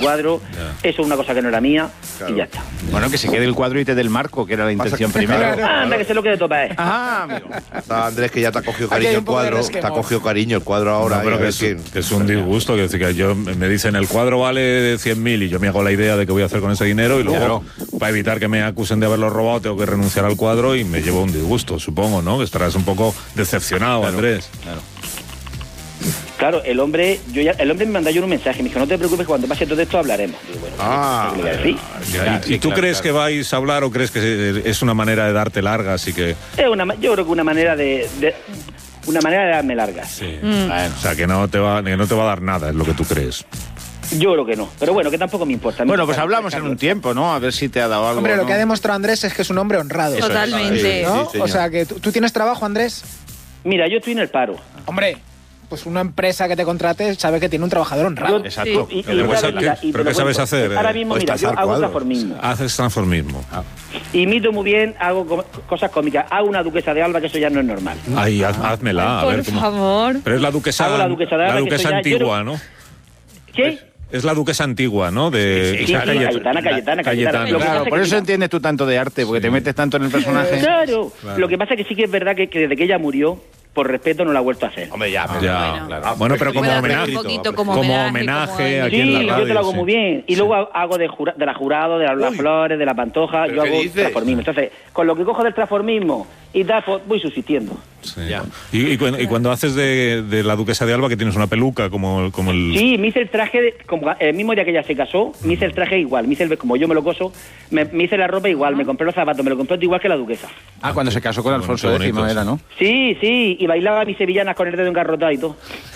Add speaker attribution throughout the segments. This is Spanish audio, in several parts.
Speaker 1: cuadro, eso es una cosa que no era mía, y ya está.
Speaker 2: Bueno, que se quede el cuadro y te dé el marco, que era la intención primero.
Speaker 1: Anda, que se lo quede topa,
Speaker 2: Ajá, amigo.
Speaker 3: Andrés, que ya te ha cogido cariño el cuadro, ahora.
Speaker 4: No, pero que es un disgusto, que yo me dicen el cuadro vale 100.000 y yo me hago la idea de qué voy a hacer con ese dinero y luego, para evitar que me acusen de haberlo robado, tengo que renunciar al cuadro y me llevo un disgusto, supongo, ¿no? Que estarás un poco decepcionado, Andrés.
Speaker 1: Claro, el hombre me mandó yo un mensaje, me dijo, no te preocupes, cuando pase todo esto hablaremos. Digo, bueno,
Speaker 4: ¿Y tú crees que vais a hablar o crees que es una manera de darte largas y que...?
Speaker 1: Yo creo que una manera de darme largas.
Speaker 4: Sí. Bueno, o sea, que no te va a dar nada, es lo que tú crees.
Speaker 1: Yo creo que no, pero bueno, que tampoco me importa.
Speaker 2: Bueno, pues hablamos en un tiempo, ¿no? A ver si te ha dado algo.
Speaker 5: Hombre, lo que ha demostrado Andrés es que es un hombre honrado.
Speaker 6: Totalmente.
Speaker 5: ¿No?
Speaker 3: Sí,
Speaker 5: o sea, que ¿tú tienes trabajo, Andrés?
Speaker 1: Mira, yo estoy en el paro.
Speaker 5: Hombre, pues una empresa que te contrate sabe que tiene un trabajador honrado.
Speaker 4: Exacto. ¿Pero qué sabes hacer?
Speaker 1: Ahora mismo, mira, yo hago transformismo.
Speaker 4: Haces transformismo.
Speaker 1: Imito muy bien, hago cosas cómicas. Hago una duquesa de Alba, que eso ya no es normal.
Speaker 4: Ay, házmela.
Speaker 6: Por favor.
Speaker 4: Pero es la duquesa,
Speaker 1: Hago la duquesa de Alba,
Speaker 4: la duquesa antigua, ¿no?
Speaker 1: ¿Qué?
Speaker 4: Es la duquesa antigua, ¿no? De
Speaker 1: Cayetana.
Speaker 2: Claro, por eso entiendes tú tanto de arte, porque te metes tanto en el personaje.
Speaker 1: Claro. Lo que pasa es que sí que es verdad que desde que ella murió, por respeto no la ha vuelto a hacer.
Speaker 3: Hombre, ya.
Speaker 4: Bueno, pero como
Speaker 6: Puede hacer
Speaker 4: homenaje.
Speaker 6: un poquito como
Speaker 4: homenaje aquí en la
Speaker 1: Sí,
Speaker 4: radio.
Speaker 1: yo te lo hago muy bien. Y luego hago de la jurado, de las flores, de la pantoja, yo hago transformismo. Entonces, con lo que cojo del transformismo y tal, pues voy subsistiendo.
Speaker 4: Sí. Y cuando haces de la duquesa de Alba, que tienes una peluca como el...
Speaker 1: Sí, me hice el traje, como el mismo día que ella se casó, me hice el traje igual, como yo me lo coso, me hice la ropa igual, me compré los zapatos, me lo compré igual que la duquesa.
Speaker 2: Ah, cuando se casó con Alfonso X era, ¿no?
Speaker 1: Sí, y bailaba mis sevillanas con el dedo engarrotado y todo.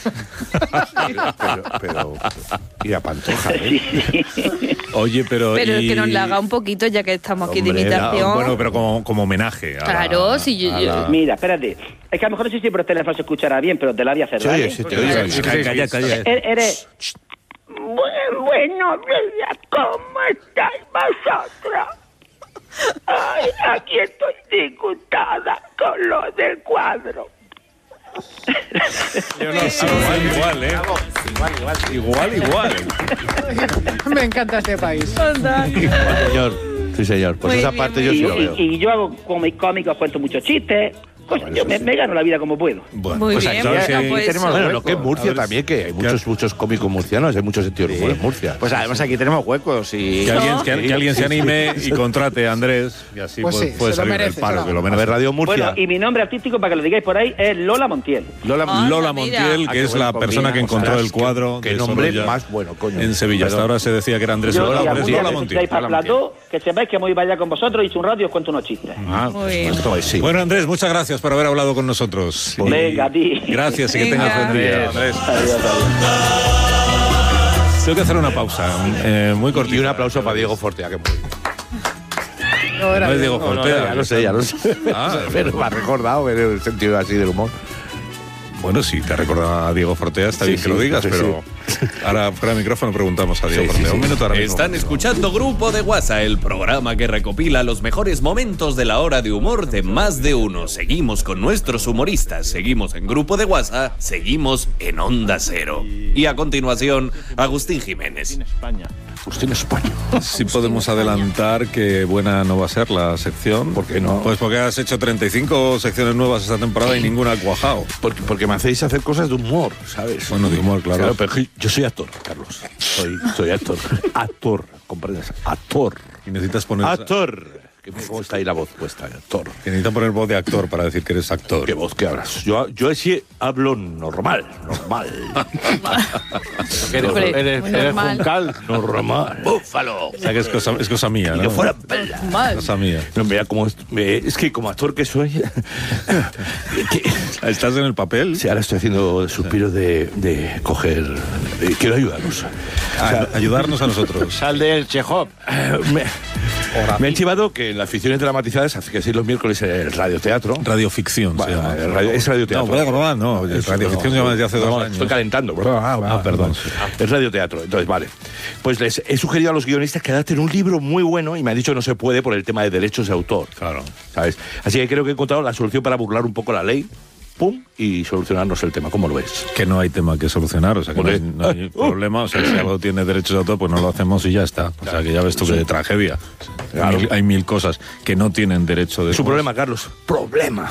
Speaker 3: pero y la pantoja,
Speaker 1: Sí.
Speaker 4: Oye, pero
Speaker 6: que nos la haga un poquito, ya que estamos aquí de imitación.
Speaker 4: Bueno, pero como homenaje.
Speaker 6: Claro, si yo...
Speaker 1: Mira, espérate. Es que a lo mejor no sé si por el teléfono se escuchará bien, pero te la voy a hacer.
Speaker 3: Sí,
Speaker 1: ¿vale?
Speaker 3: sí, te oigo.
Speaker 4: Calla.
Speaker 1: Eres... Buenos días, ¿cómo estáis vosotros? Ay, aquí estoy disgustada con lo del cuadro.
Speaker 4: Igual.
Speaker 5: Me encanta este país.
Speaker 3: Sí, señor. Pues
Speaker 6: Muy
Speaker 3: esa
Speaker 6: bien,
Speaker 3: parte yo sí lo veo.
Speaker 1: Y yo hago cómicos, cuento muchos chistes. Pues yo me gano la vida como puedo.
Speaker 4: Bueno,
Speaker 6: Muy
Speaker 4: pues
Speaker 6: bien,
Speaker 4: aquí
Speaker 6: pues
Speaker 4: tenemos
Speaker 3: Bueno,
Speaker 4: hueco.
Speaker 3: lo que es Murcia también, que hay muchos cómicos murcianos, hay mucho sentido del humor en Murcia.
Speaker 2: Pues además aquí tenemos huecos y...
Speaker 4: Que alguien se anime y contrate a Andrés y así
Speaker 5: Pues sí,
Speaker 4: puede
Speaker 5: se lo
Speaker 4: salir del
Speaker 5: merece,
Speaker 4: paro,
Speaker 5: se
Speaker 4: que
Speaker 5: lo
Speaker 4: lo
Speaker 3: A ver,
Speaker 4: merece.
Speaker 3: Radio Murcia.
Speaker 1: Bueno, y mi nombre artístico, para que lo digáis por ahí, es Lola Montiel.
Speaker 4: Lola
Speaker 6: mira.
Speaker 4: Montiel, que
Speaker 2: Ah,
Speaker 4: es
Speaker 2: qué
Speaker 4: la
Speaker 2: buen
Speaker 4: persona que
Speaker 2: combina.
Speaker 4: encontró el cuadro
Speaker 3: Qué
Speaker 4: de
Speaker 3: nombre
Speaker 4: Sorolla
Speaker 3: más bueno, coño.
Speaker 4: en Sevilla. Hasta ahora se decía que era Andrés
Speaker 1: Yo,
Speaker 4: Lola,
Speaker 1: si
Speaker 4: pero
Speaker 1: algún
Speaker 4: es
Speaker 1: día
Speaker 4: Lola
Speaker 1: que
Speaker 4: Montiel.
Speaker 1: estáis para el plató, que sepáis que me voy para allá con vosotros y hice un radio y os cuento unos chistes.
Speaker 6: Muy bien.
Speaker 3: Pues sí.
Speaker 4: Bueno, Andrés, muchas gracias por haber hablado con nosotros.
Speaker 1: Venga, a ti.
Speaker 4: Gracias y que tengas
Speaker 6: Venga.
Speaker 4: buen día, Andrés.
Speaker 1: Adiós.
Speaker 4: Tengo que hacer una pausa muy cortita.
Speaker 3: Y un aplauso para Diego Fortea, que
Speaker 4: No es Diego Fortea.
Speaker 3: ya lo sé.
Speaker 4: Ah,
Speaker 3: Pero me ha recordado en el sentido así del humor.
Speaker 4: Bueno, si te recuerda a Diego Fortea, está bien que lo digas, pero ahora fuera de micrófono preguntamos a Diego Fortea. Un minuto ahora mismo.
Speaker 7: Están escuchando Grupo de WhatsApp, el programa que recopila los mejores momentos de la hora de humor de más de uno. Seguimos con nuestros humoristas, seguimos en Grupo de WhatsApp, seguimos en Onda Cero. Y a continuación, Agustín Jiménez.
Speaker 3: Agustín España.
Speaker 4: Sí podemos adelantar que buena no va a ser la sección.
Speaker 3: ¿Por qué no?
Speaker 4: Pues porque has hecho 35 secciones nuevas esta temporada y ninguna ha cuajado.
Speaker 3: Porque me hacéis hacer cosas de humor, ¿sabes?
Speaker 4: Bueno, de humor, claro.
Speaker 3: Pero yo soy actor, Carlos. Soy actor. Actor, ¿comprendes? Actor.
Speaker 4: Y necesitas poner...
Speaker 3: Actor. ¿Cómo está ahí la voz puesta? Actor.
Speaker 4: Que necesitas poner voz de actor para decir que eres actor.
Speaker 3: ¿Qué voz que hablas? Yo sí hablo normal.
Speaker 6: Hombre, muy normal.
Speaker 3: Juncal, normal. Búfalo.
Speaker 4: O sea que es cosa mía,
Speaker 3: Y
Speaker 4: ¿no?
Speaker 3: yo fuera pela.
Speaker 6: Mal.
Speaker 4: Cosa mía.
Speaker 3: No, mira, es que como actor que soy...
Speaker 4: ¿Estás en el papel?
Speaker 3: Sí, ahora estoy haciendo suspiros de coger... quiero ayudarlos.
Speaker 4: Ayudarnos a nosotros.
Speaker 2: Sal del Chekhov.
Speaker 3: Me han chivado que en las ficciones dramatizadas, hace que sí los miércoles el radioteatro.
Speaker 4: Radioficción se llama.
Speaker 3: Es radioteatro.
Speaker 4: No, puede acordar, no. Radioficción se llama desde hace 2 años.
Speaker 3: Estoy calentando.
Speaker 4: Perdón.
Speaker 3: Es radioteatro. Entonces, vale. Pues les he sugerido a los guionistas que adapten un libro muy bueno y me han dicho que no se puede por el tema de derechos de autor.
Speaker 4: Claro.
Speaker 3: ¿Sabes? Así que creo que he encontrado la solución para burlar un poco la ley. pum, y solucionarnos el tema. ¿Cómo lo ves?
Speaker 4: Que no hay tema que solucionar, o sea, que no hay problema. O sea, si algo tiene derechos de autor, pues no lo hacemos y ya está. O sea, que ya ves tú que tragedia.
Speaker 3: Claro.
Speaker 4: Hay mil cosas que no tienen derecho de...
Speaker 3: Es un problema, Carlos. Problema.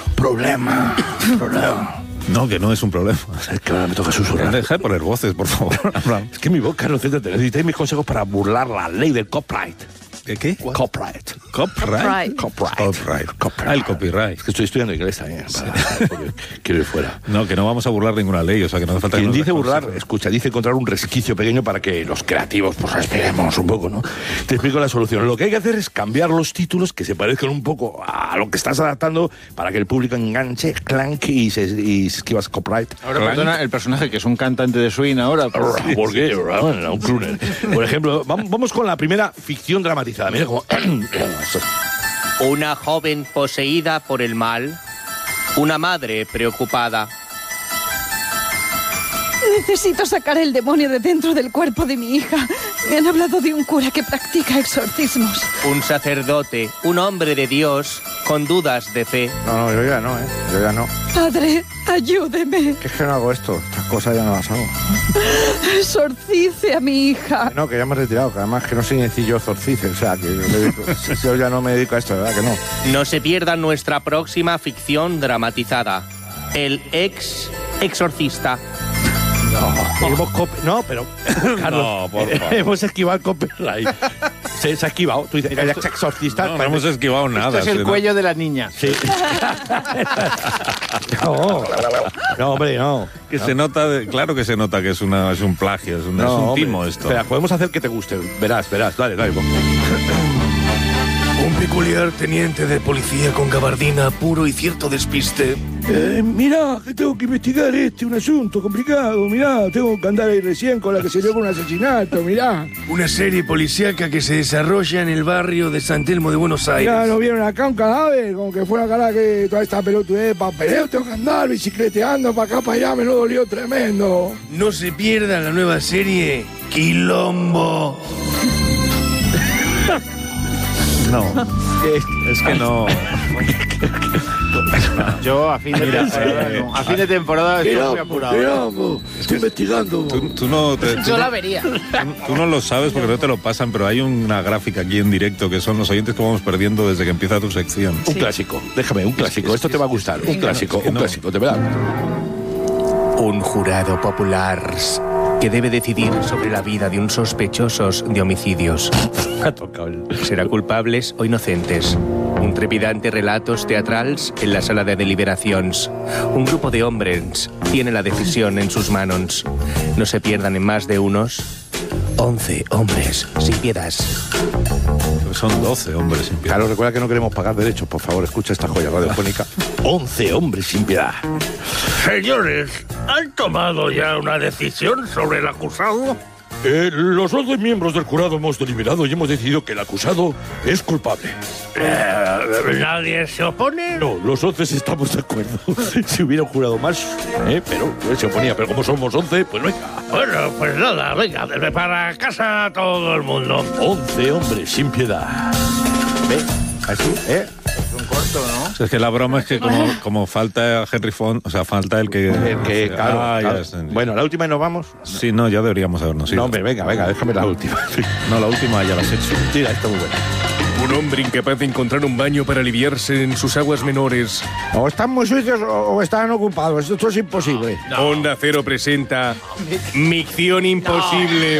Speaker 4: No, que no es un problema.
Speaker 3: Es que ahora me toca susurrar.
Speaker 4: Deja de poner voces, por favor.
Speaker 3: Es que mi voz, Carlos, céntrate. Necesitáis mis consejos para burlar la ley del copyright.
Speaker 4: ¿De qué?
Speaker 3: Copyright.
Speaker 6: Copyright.
Speaker 4: El copyright.
Speaker 3: Es que estoy estudiando inglés también. Porque quiero ir fuera.
Speaker 4: No, que no vamos a burlar ninguna ley, o sea, que no hace falta...
Speaker 3: Quien
Speaker 4: que nos
Speaker 3: dice
Speaker 4: dejemos
Speaker 3: burlar,
Speaker 4: eso.
Speaker 3: escucha, dice encontrar un resquicio pequeño para que los creativos pues respiremos un poco, ¿no? Te explico la solución. Lo que hay que hacer es cambiar los títulos que se parezcan un poco a lo que estás adaptando para que el público enganche, clank y se esquivas copyright.
Speaker 2: Ahora, perdona, el personaje que es un cantante de swing ahora.
Speaker 3: ¿Por qué? Un crooner. Por ejemplo, vamos con la primera ficción dramatizada. Mira cómo...
Speaker 8: Una joven poseída por el mal, una madre preocupada.
Speaker 9: Necesito sacar el demonio de dentro del cuerpo de mi hija. Me han hablado de un cura que practica exorcismos.
Speaker 8: Un sacerdote, un hombre de Dios, con dudas de fe.
Speaker 10: No, yo ya no, Yo ya no.
Speaker 9: Padre, ayúdeme.
Speaker 10: Que es que no hago esto. Estas cosas ya no las hago.
Speaker 9: Exorcice a mi hija.
Speaker 10: No, que ya me he retirado. Que además que no sé ni decir yo exorcice. O sea, que yo ya no me dedico a esto, ¿verdad que no?
Speaker 8: No se pierdan nuestra próxima ficción dramatizada. El exorcista.
Speaker 3: No, pero Carlos,
Speaker 4: No, por favor.
Speaker 3: hemos esquivado el copyright. Se ha esquivado. Tú dices, el exorcista.
Speaker 4: No hemos esquivado nada.
Speaker 2: Esto es el cuello de la niña.
Speaker 3: Sí. No, hombre, no.
Speaker 4: Que se nota, claro que se nota que es un plagio, es un timo
Speaker 3: hombre.
Speaker 4: esto.
Speaker 3: Espera, podemos hacer que te guste. Verás. Dale.
Speaker 11: Un peculiar teniente de policía con gabardina, puro y cierto despiste.
Speaker 3: Mira, que tengo que investigar un asunto complicado. Mirá, tengo que andar ahí recién con la que se dio con un asesinato, mirá.
Speaker 11: Una serie policíaca que se desarrolla en el barrio de San Telmo de Buenos Aires.
Speaker 3: Mirá, ¿no vieron acá un cadáver? Como que fue acá que toda esta pelotudez de papeleo. Tengo que andar bicicleteando para acá, para allá. Me lo dolió tremendo.
Speaker 11: No se pierda la nueva serie Quilombo.
Speaker 4: No, es que no.
Speaker 2: Yo a fin de temporada estoy muy apurado.
Speaker 3: Estoy investigando.
Speaker 4: Tú no
Speaker 5: Yo la vería.
Speaker 4: Tú no lo sabes porque no te lo pasan, pero hay una gráfica aquí en directo que son los oyentes que vamos perdiendo desde que empieza tu sección.
Speaker 3: Un clásico. Déjame, un clásico. Esto te va a gustar. Un clásico, de verdad.
Speaker 8: Un jurado popular que debe decidir sobre la vida de un sospechoso de homicidios.
Speaker 3: Ha tocado el...
Speaker 8: ¿Será culpables o inocentes? Un trepidante relatos teatrals en la sala de deliberaciones. Un grupo de hombres tiene la decisión en sus manos. No se pierdan en más de unos 11 hombres sin piedad.
Speaker 4: Son 12 hombres sin piedad.
Speaker 3: Claro, recuerda que no queremos pagar derechos. Por favor, escucha esta joya radiofónica. 11 hombres sin piedad.
Speaker 1: Señores, ¿han tomado ya una decisión sobre el acusado?
Speaker 3: Los 11 miembros del jurado hemos deliberado y hemos decidido que el acusado es culpable.
Speaker 1: ¿Nadie se opone?
Speaker 3: No, los 11 estamos de acuerdo. Si hubiera un jurado más, pero él se oponía. Pero como somos 11, pues venga.
Speaker 1: Bueno, pues nada, venga, para casa todo el mundo.
Speaker 3: 11 hombres sin piedad. ¿Ve? Así,
Speaker 2: Es un corto, ¿no?
Speaker 4: Es que la broma es que como falta Henry Fond, o sea, falta el que...
Speaker 3: claro.
Speaker 4: Ya está.
Speaker 3: Bueno, la última y nos vamos.
Speaker 4: Sí, no, ya deberíamos habernos ido.
Speaker 3: No, hombre, venga, déjame la última.
Speaker 4: No, la última ya la has hecho.
Speaker 3: Tira, está muy buena.
Speaker 11: Un hombre incapaz de encontrar un baño para aliviarse en sus aguas menores.
Speaker 10: O están muy sucios o están ocupados. Esto es imposible.
Speaker 11: Onda Cero presenta Micción Imposible.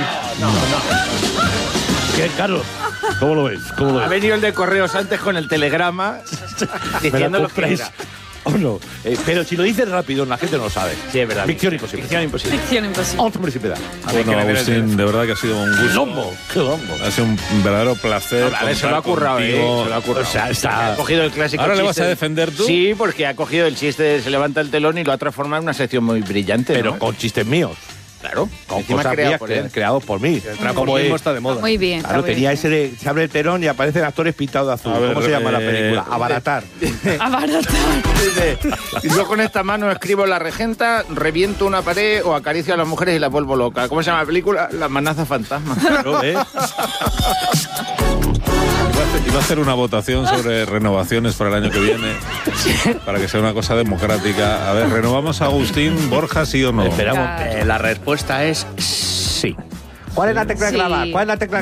Speaker 3: ¿Qué, Carlos? ¿Cómo lo ves?
Speaker 2: Ha venido el de correos antes con el telegrama diciendo lo que era.
Speaker 3: ¿O no? Pero si lo dices rápido, la gente no lo sabe.
Speaker 2: Sí, es verdad.
Speaker 3: Ficción imposible.
Speaker 2: Ficción imposible.
Speaker 6: Ficción imposible.
Speaker 3: 11 hombres sin piedad.
Speaker 4: Bueno, Agustín, de verdad que ha sido un gusto.
Speaker 3: Quilombo.
Speaker 4: Ha sido un verdadero placer.
Speaker 2: A ver, se lo ha currado,
Speaker 4: contigo.
Speaker 2: se lo ha currado.
Speaker 3: O sea,
Speaker 2: Ha cogido el clásico
Speaker 4: ¿Ahora le
Speaker 2: chiste
Speaker 4: vas a defender tú?
Speaker 2: Sí, porque ha cogido el chiste, se levanta el telón y lo ha transformado en una sección muy brillante.
Speaker 3: Pero
Speaker 2: ¿no?
Speaker 3: con chistes míos.
Speaker 2: Claro,
Speaker 3: Con
Speaker 2: encima
Speaker 3: cosas
Speaker 2: creado
Speaker 3: mías
Speaker 2: por él.
Speaker 3: creados por mí.
Speaker 11: El transformismo está de moda.
Speaker 6: Muy bien.
Speaker 3: Claro,
Speaker 6: está muy
Speaker 3: tenía
Speaker 6: bien.
Speaker 3: ese de se abre el telón y aparecen actores pintados de azul.
Speaker 4: A ver,
Speaker 3: ¿Cómo se llama la película? Abaratar.
Speaker 6: Abaratar.
Speaker 2: Dice, yo con esta mano escribo la regenta, reviento una pared o acaricio a las mujeres y las vuelvo loca. ¿Cómo se llama la película? La amenaza fantasma.
Speaker 3: Claro, ¿eh?
Speaker 4: Iba a hacer una votación sobre renovaciones para el año que viene, para que sea una cosa democrática. A ver, ¿renovamos a Agustín Borja, sí o no?
Speaker 8: Esperamos. La respuesta es sí.
Speaker 10: ¿Cuál es la tecla
Speaker 6: Sí.
Speaker 10: clava? ¿Cuál es la tecla